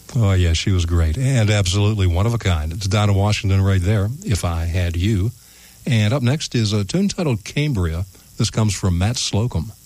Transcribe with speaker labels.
Speaker 1: Oh, yeah, she was great and absolutely one of a kind. It's Dinah Washington right there, If I Had You. And up next is a tune titled Cambria. This comes from Matt Slocum.